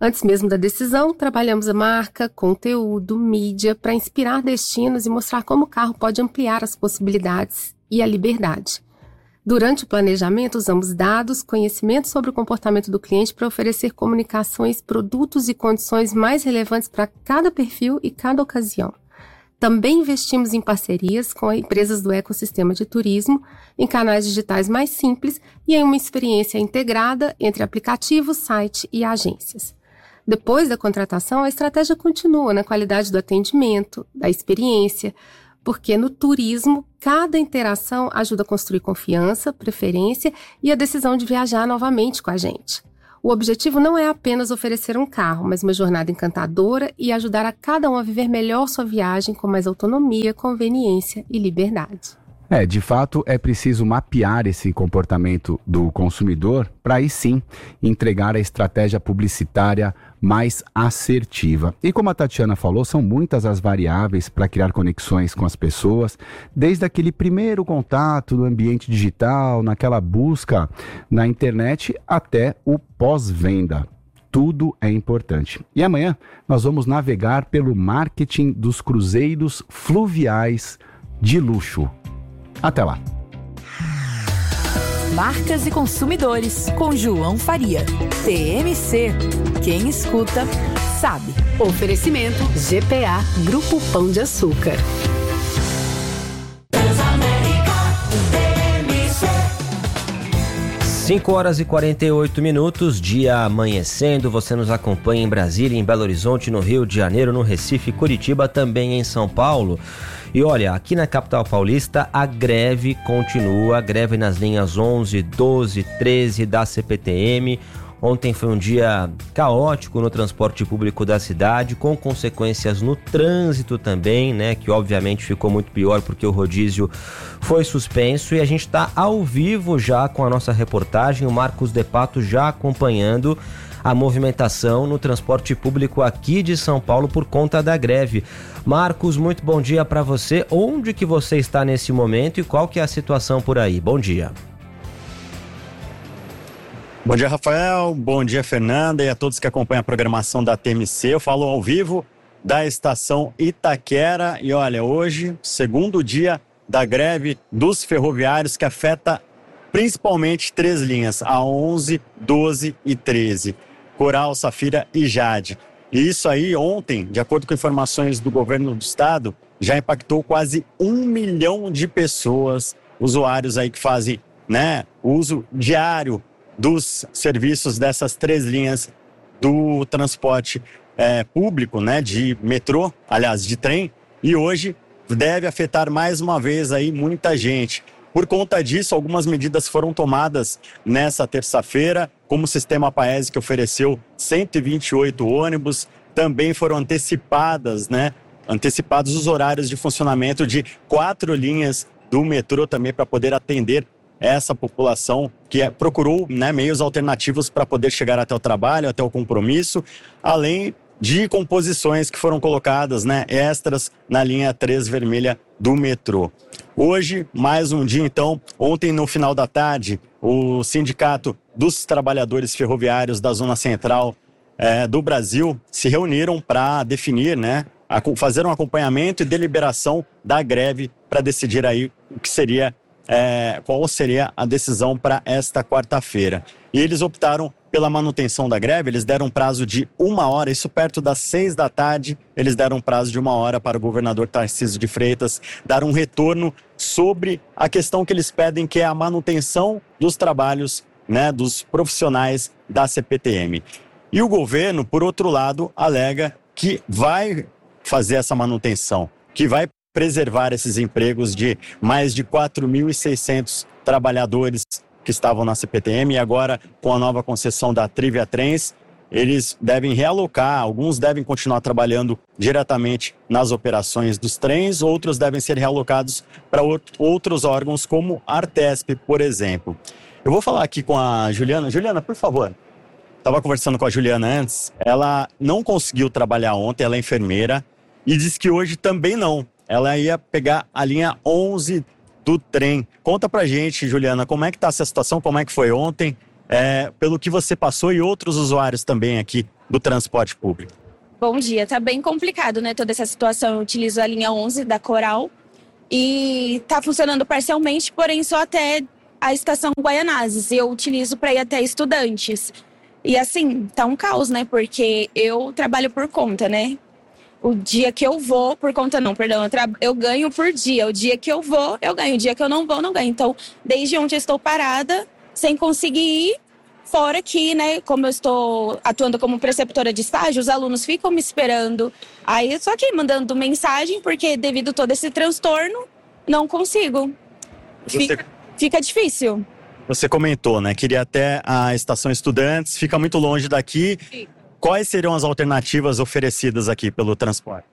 Antes mesmo da decisão, trabalhamos a marca, conteúdo, mídia para inspirar destinos e mostrar como o carro pode ampliar as possibilidades e a liberdade. Durante o planejamento, usamos dados, conhecimento sobre o comportamento do cliente para oferecer comunicações, produtos e condições mais relevantes para cada perfil e cada ocasião. Também investimos em parcerias com empresas do ecossistema de turismo, em canais digitais mais simples e em uma experiência integrada entre aplicativo, site e agências. Depois da contratação, a estratégia continua na qualidade do atendimento, da experiência, porque no turismo, cada interação ajuda a construir confiança, preferência e a decisão de viajar novamente com a gente. O objetivo não é apenas oferecer um carro, mas uma jornada encantadora e ajudar a cada um a viver melhor sua viagem com mais autonomia, conveniência e liberdade. É, de fato, é preciso mapear esse comportamento do consumidor para aí sim entregar a estratégia publicitária mais assertiva. E como a Tatiana falou, são muitas as variáveis para criar conexões com as pessoas, desde aquele primeiro contato no ambiente digital, naquela busca na internet, até o pós-venda. Tudo é importante. E amanhã nós vamos navegar pelo marketing dos cruzeiros fluviais de luxo. Até lá. Marcas e consumidores, com João Faria. T M C. Quem escuta, sabe. Oferecimento G P A Grupo Pão de Açúcar. cinco horas e quarenta e oito minutos, dia amanhecendo. Você nos acompanha em Brasília, em Belo Horizonte, no Rio de Janeiro, no Recife, Curitiba, também em São Paulo. E olha, aqui na capital paulista, a greve continua, a greve nas linhas onze, doze, treze da C P T M. Ontem foi um dia caótico no transporte público da cidade, com consequências no trânsito também, né? Que obviamente ficou muito pior porque o rodízio foi suspenso. E a gente está ao vivo já com a nossa reportagem, o Marcos De Pato já acompanhando a movimentação no transporte público aqui de São Paulo por conta da greve. Marcos, muito bom dia para você. Onde que você está nesse momento e qual que é a situação por aí? Bom dia. Bom dia, Rafael. Bom dia, Fernanda, e a todos que acompanham a programação da T M C. Eu falo ao vivo da estação Itaquera. E olha, hoje, segundo dia da greve dos ferroviários, que afeta principalmente três linhas, a onze, doze e treze. Coral, Safira e Jade. E isso aí, ontem, de acordo com informações do governo do estado, já impactou quase um milhão de pessoas, usuários aí que fazem, né, uso diário dos serviços dessas três linhas do transporte é, público, né, de metrô, aliás, de trem, e hoje deve afetar mais uma vez aí muita gente. Por conta disso, algumas medidas foram tomadas nessa terça-feira, como o sistema Paese, que ofereceu cento e vinte e oito ônibus, também foram antecipadas, né, antecipados os horários de funcionamento de quatro linhas do metrô também para poder atender essa população que procurou, né, meios alternativos para poder chegar até o trabalho, até o compromisso, além de composições que foram colocadas, né, extras na linha três vermelha do metrô. Hoje, mais um dia então, ontem no final da tarde, o Sindicato dos Trabalhadores Ferroviários da Zona Central é, do Brasil se reuniram para definir, né, a, fazer um acompanhamento e deliberação da greve para decidir aí o que seria É, qual seria a decisão para esta quarta-feira. E eles optaram pela manutenção da greve, eles deram um prazo de uma hora, isso perto das seis da tarde, eles deram um prazo de uma hora para o governador Tarcísio de Freitas dar um retorno sobre a questão que eles pedem, que é a manutenção dos trabalhos, né, dos profissionais da C P T M. E o governo, por outro lado, alega que vai fazer essa manutenção, que vai preservar esses empregos de mais de quatro mil e seiscentos trabalhadores que estavam na C P T M, e agora com a nova concessão da Trivia Trens, eles devem realocar, alguns devem continuar trabalhando diretamente nas operações dos trens, outros devem ser realocados para outros órgãos como a Artesp, por exemplo. Eu vou falar aqui com a Juliana. Juliana, por favor. Estava conversando com a Juliana antes, ela não conseguiu trabalhar ontem, ela é enfermeira, e disse que hoje também não. Ela ia pegar a linha onze do trem. Conta pra gente, Juliana, como é que tá essa situação, como é que foi ontem, é, pelo que você passou e outros usuários também aqui do transporte público? Bom dia, tá bem complicado, né, toda essa situação. Eu utilizo a linha onze da Coral e tá funcionando parcialmente, porém só até a estação Guaianazes. Eu utilizo para ir até Estudantes. E assim, tá um caos, né, porque eu trabalho por conta, né. O dia que eu vou, por conta não, perdão, eu, tra... eu ganho por dia. O dia que eu vou, eu ganho. O dia que eu não vou, não ganho. Então, desde ontem eu estou parada, sem conseguir ir. Fora que, né, como eu estou atuando como preceptora de estágio, os alunos ficam me esperando. Aí eu só aqui mandando mensagem, porque devido a todo esse transtorno, não consigo. Você... Fica, fica difícil. Você comentou, né, queria até a estação Estudantes, fica muito longe daqui. Fica. Quais seriam as alternativas oferecidas aqui pelo transporte?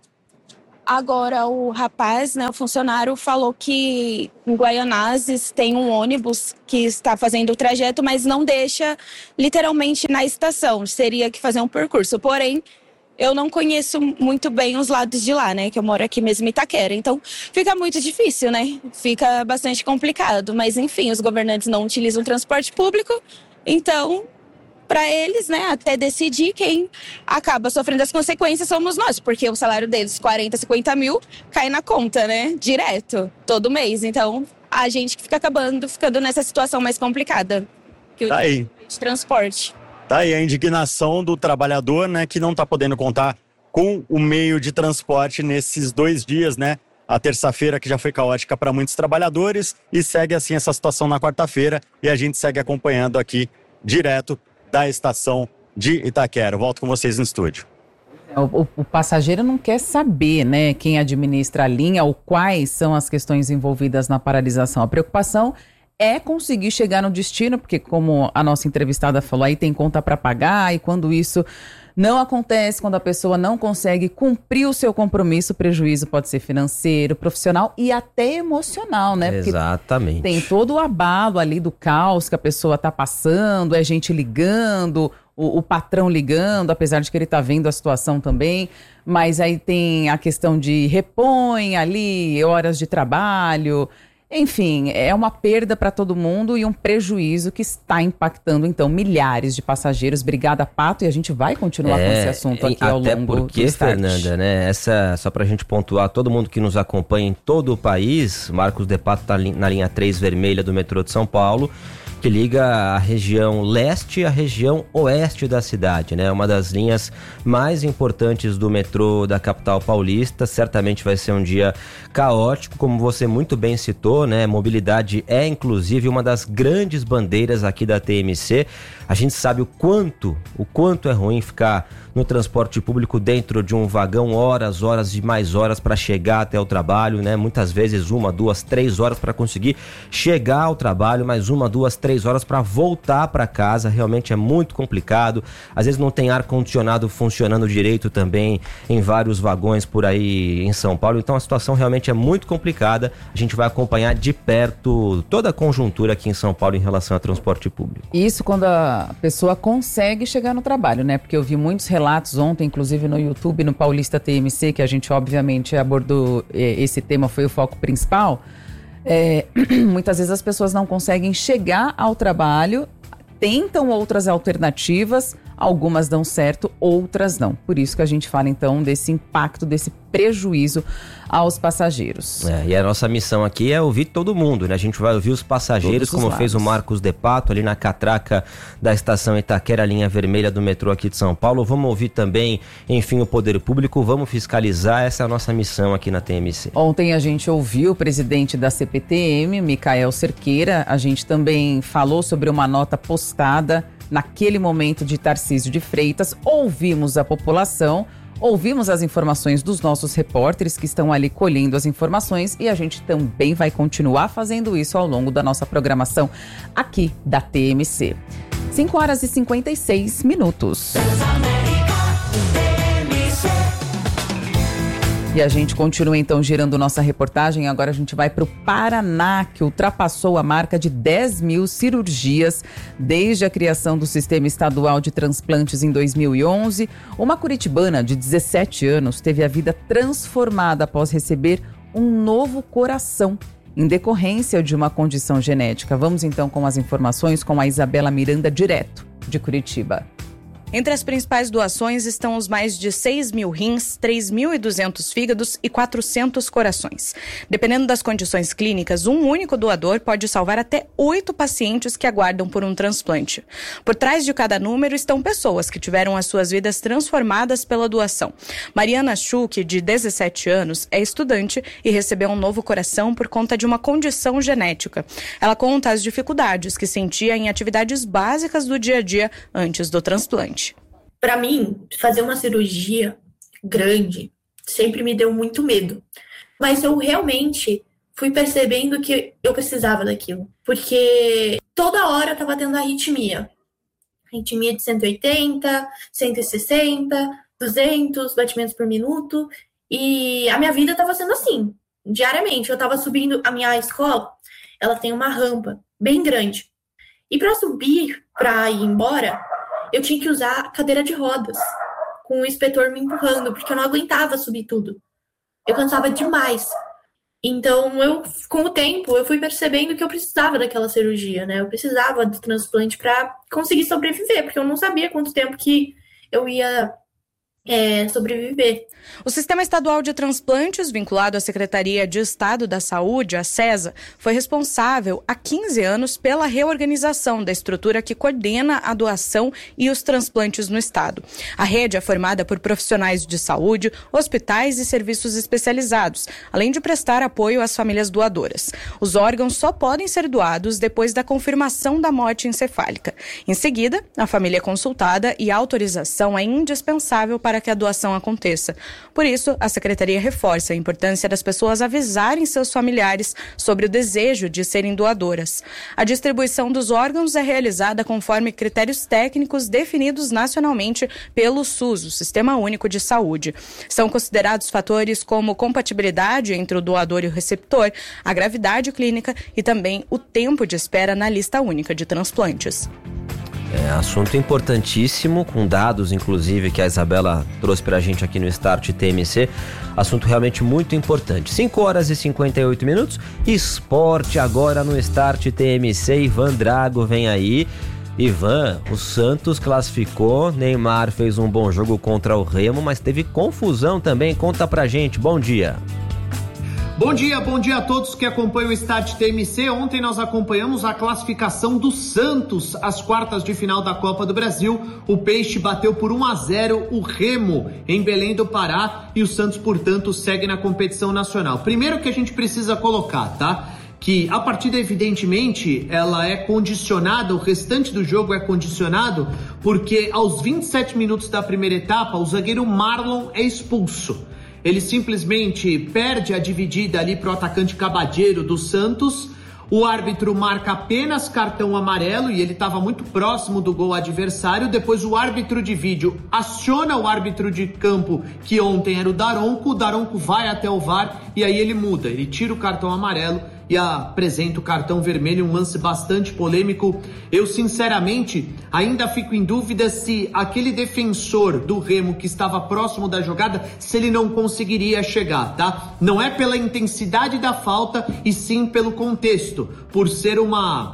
Agora, o rapaz, né, o funcionário, falou que em Guaianazes tem um ônibus que está fazendo o trajeto, mas não deixa literalmente na estação. Seria que fazer um percurso. Porém, eu não conheço muito bem os lados de lá, né, que eu moro aqui mesmo em Itaquera. Então, fica muito difícil, né? Fica bastante complicado. Mas, enfim, os governantes não utilizam transporte público, então... para eles, né, até decidir quem acaba sofrendo as consequências somos nós, porque o salário deles, quarenta, cinquenta mil, cai na conta, né, direto, todo mês. Então, a gente que fica acabando, ficando nessa situação mais complicada. Que tá aí. De transporte. Tá aí a indignação do trabalhador, né, que não tá podendo contar com o meio de transporte nesses dois dias, né, a terça-feira que já foi caótica para muitos trabalhadores e segue assim essa situação na quarta-feira e a gente segue acompanhando aqui direto da estação de Itaquera. Volto com vocês no estúdio. O, o, o passageiro não quer saber, né, quem administra a linha ou quais são as questões envolvidas na paralisação. A preocupação é conseguir chegar no destino, porque como a nossa entrevistada falou, aí tem conta para pagar e quando isso não acontece, quando a pessoa não consegue cumprir o seu compromisso, o prejuízo pode ser financeiro, profissional e até emocional, né? Porque exatamente. Tem todo o abalo ali do caos que a pessoa tá passando, é gente ligando, o, o patrão ligando, apesar de que ele tá vendo a situação também, mas aí tem a questão de repõe ali, horas de trabalho... Enfim, é uma perda para todo mundo e um prejuízo que está impactando, então, milhares de passageiros. Obrigada, Pato, e a gente vai continuar é, com esse assunto aqui ao até longo porque, do Start. Fernanda, né, essa, só para a gente pontuar, todo mundo que nos acompanha em todo o país, Marcos de Pato está na linha três vermelha do metrô de São Paulo, que liga a região leste à região oeste da cidade, né? Uma das linhas mais importantes do metrô da capital paulista. Certamente vai ser um dia caótico, como você muito bem citou, né? Mobilidade é, inclusive, uma das grandes bandeiras aqui da T M C. A gente sabe o quanto, o quanto é ruim ficar no transporte público dentro de um vagão, horas, horas e mais horas para chegar até o trabalho, né? Muitas vezes uma, duas, três horas para conseguir chegar ao trabalho, mais uma, duas, três horas para voltar para casa. Realmente é muito complicado. Às vezes não tem ar-condicionado funcionando direito também em vários vagões por aí em São Paulo. Então a situação realmente é muito complicada. A gente vai acompanhar de perto toda a conjuntura aqui em São Paulo em relação ao transporte público. Isso quando a pessoa consegue chegar no trabalho, né? Porque eu vi muitos relatos ontem, inclusive no YouTube, no Paulista T M C, que a gente obviamente abordou, esse tema foi o foco principal. É, muitas vezes as pessoas não conseguem chegar ao trabalho, tentam outras alternativas, algumas dão certo, outras não. Por isso que a gente fala então desse impacto, desse prejuízo aos passageiros. É, e a nossa missão aqui é ouvir todo mundo, né? A gente vai ouvir os passageiros, como fez o Marcos de Pato ali na catraca da estação Itaquera, linha vermelha do metrô aqui de São Paulo. Vamos ouvir também, enfim, o poder público, vamos fiscalizar. Essa é a nossa missão aqui na T M C. Ontem a gente ouviu o presidente da C P T M, Micael Cerqueira. A gente também falou sobre uma nota postada naquele momento de Tarcísio de Freitas. Ouvimos a população, ouvimos as informações dos nossos repórteres que estão ali colhendo as informações e a gente também vai continuar fazendo isso ao longo da nossa programação aqui da T M C. cinco horas e cinquenta e seis minutos. E a gente continua então girando nossa reportagem. Agora a gente vai para o Paraná, que ultrapassou a marca de dez mil cirurgias desde a criação do Sistema Estadual de Transplantes em dois mil e onze. Uma curitibana de dezessete anos teve a vida transformada após receber um novo coração em decorrência de uma condição genética. Vamos então com as informações com a Isabela Miranda, direto de Curitiba. Entre as principais doações estão os mais de seis mil rins, três mil e duzentos fígados e quatrocentos corações. Dependendo das condições clínicas, um único doador pode salvar até oito pacientes que aguardam por um transplante. Por trás de cada número estão pessoas que tiveram as suas vidas transformadas pela doação. Mariana Schuch, de dezessete anos, é estudante e recebeu um novo coração por conta de uma condição genética. Ela conta as dificuldades que sentia em atividades básicas do dia a dia antes do transplante. Para mim, fazer uma cirurgia grande sempre me deu muito medo. Mas eu realmente fui percebendo que eu precisava daquilo. Porque toda hora eu estava tendo arritmia. Arritmia de cento e oitenta, cento e sessenta, duzentos batimentos por minuto. E a minha vida estava sendo assim, diariamente. Eu estava subindo a minha escola, ela tem uma rampa bem grande. E para subir, para ir embora, eu tinha que usar cadeira de rodas, com o inspetor me empurrando, porque eu não aguentava subir tudo. Eu cansava demais. Então, eu, com o tempo, eu fui percebendo que eu precisava daquela cirurgia, né? Eu precisava do transplante para conseguir sobreviver, porque eu não sabia quanto tempo que eu ia é, sobreviver. O Sistema Estadual de Transplantes, vinculado à Secretaria de Estado da Saúde, a SESA, foi responsável há quinze anos pela reorganização da estrutura que coordena a doação e os transplantes no estado. A rede é formada por profissionais de saúde, hospitais e serviços especializados, além de prestar apoio às famílias doadoras. Os órgãos só podem ser doados depois da confirmação da morte encefálica. Em seguida, a família é consultada e a autorização é indispensável para que a doação aconteça. Por isso, a Secretaria reforça a importância das pessoas avisarem seus familiares sobre o desejo de serem doadoras. A distribuição dos órgãos é realizada conforme critérios técnicos definidos nacionalmente pelo SUS, o Sistema Único de Saúde. São considerados fatores como compatibilidade entre o doador e o receptor, a gravidade clínica e também o tempo de espera na lista única de transplantes. É assunto importantíssimo, com dados, inclusive, que a Isabela trouxe pra gente aqui no Start T M C. Assunto realmente muito importante. cinco horas e cinquenta e oito minutos. Esporte agora no Start T M C. Ivan Drago vem aí. Ivan, o Santos classificou. Neymar fez um bom jogo contra o Remo, mas teve confusão também. Conta pra gente. Bom dia. Bom dia, bom dia a todos que acompanham o Start T M C. Ontem nós acompanhamos a classificação do Santos às quartas de final da Copa do Brasil. O Peixe bateu por um a zero o Remo em Belém do Pará e o Santos, portanto, segue na competição nacional. Primeiro que a gente precisa colocar, tá? Que a partida, evidentemente, ela é condicionada, o restante do jogo é condicionado, porque aos vinte e sete minutos da primeira etapa, o zagueiro Marlon é expulso. Ele simplesmente perde a dividida ali para o atacante Cabadeiro do Santos. O árbitro marca apenas cartão amarelo e ele estava muito próximo do gol adversário. Depois o árbitro de vídeo aciona o árbitro de campo, que ontem era o Daronco. O Daronco vai até o V A R e aí ele muda. Ele tira o cartão amarelo e apresenta o cartão vermelho, um lance bastante polêmico. Eu, sinceramente, ainda fico em dúvida se aquele defensor do Remo que estava próximo da jogada, se ele não conseguiria chegar, tá? Não é pela intensidade da falta, e sim pelo contexto, por ser uma...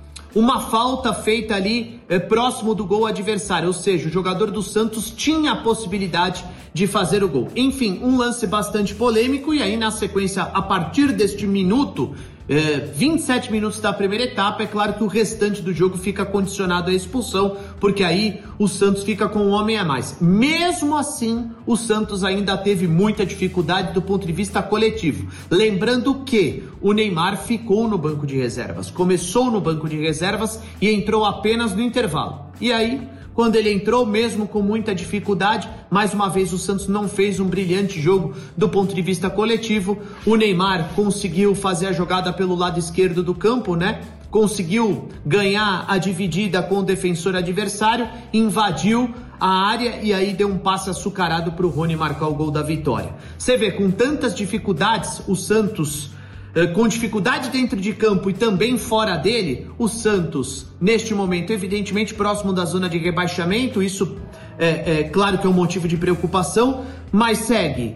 Uma falta feita ali é, próximo do gol adversário, ou seja, o jogador do Santos tinha a possibilidade de fazer o gol. Enfim, um lance bastante polêmico e aí na sequência, a partir deste minuto, é, vinte e sete minutos da primeira etapa, é claro que o restante do jogo fica condicionado à expulsão, porque aí o Santos fica com um homem a mais. Mesmo assim, o Santos ainda teve muita dificuldade do ponto de vista coletivo. Lembrando que o Neymar ficou no banco de reservas, começou no banco de reservas e entrou apenas no intervalo. E aí, quando ele entrou, mesmo com muita dificuldade, mais uma vez o Santos não fez um brilhante jogo do ponto de vista coletivo. O Neymar conseguiu fazer a jogada pelo lado esquerdo do campo, né? Conseguiu ganhar a dividida com o defensor adversário, invadiu a área e aí deu um passe açucarado para o Rony marcar o gol da vitória. Você vê, com tantas dificuldades, o Santos... com dificuldade dentro de campo e também fora dele, o Santos, neste momento, evidentemente próximo da zona de rebaixamento, isso é, é claro que é um motivo de preocupação, mas segue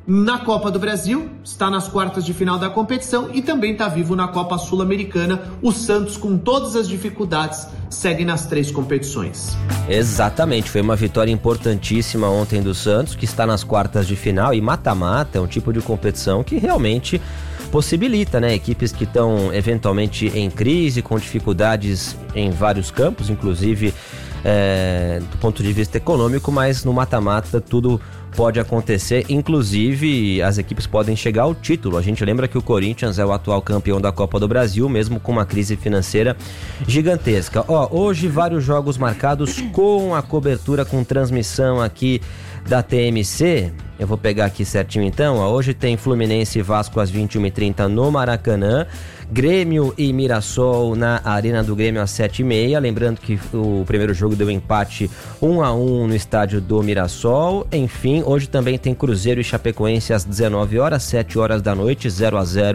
na Copa do Brasil, está nas quartas de final da competição e também está vivo na Copa Sul-Americana. O Santos, com todas as dificuldades, segue nas três competições. Exatamente, foi uma vitória importantíssima ontem do Santos, que está nas quartas de final, e mata-mata é um tipo de competição que realmente possibilita, né, equipes que estão eventualmente em crise, com dificuldades em vários campos, inclusive é, do ponto de vista econômico, mas no mata-mata tudo pode acontecer, inclusive as equipes podem chegar ao título. A gente lembra que o Corinthians é o atual campeão da Copa do Brasil, mesmo com uma crise financeira gigantesca. Ó, hoje vários jogos marcados com a cobertura, com transmissão aqui da T M C. Eu vou pegar aqui certinho então. Ó, hoje tem Fluminense e Vasco às vinte e uma e trinta no Maracanã. Grêmio e Mirassol na Arena do Grêmio às sete e meia. Lembrando que o primeiro jogo deu empate um a um no estádio do Mirassol. Enfim, hoje também tem Cruzeiro e Chapecoense às dezenove horas, sete horas da noite, zero a zero